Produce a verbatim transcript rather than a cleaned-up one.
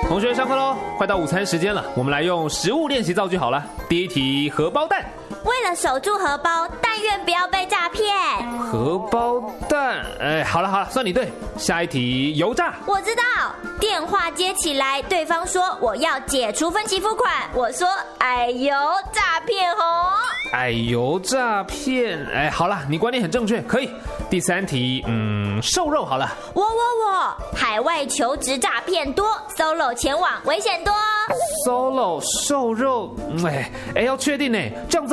同学上课喽，快到午餐时间了，我们来用食物练习造句好了。第一题，荷包蛋。 为了守住荷包，但愿不要被诈骗。 荷包蛋，哎，好了好了，算你对。下一题，油炸。 我知道，电话接起来，对方说我要解除分期付款，我说哎呦，诈骗哦。 哎呦，诈骗，哎，好了，你观念很正确，可以。第三题，嗯，瘦肉好了。 我我我，海外求职诈骗多 ，solo 前往危险多。 solo 瘦肉，哎哎，要确定呢，这样子。